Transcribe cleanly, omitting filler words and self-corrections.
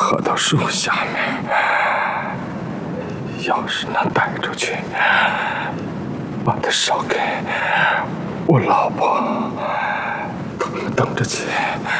喝到树下面，要是能带出去，把它烧给我老婆，他们等着去。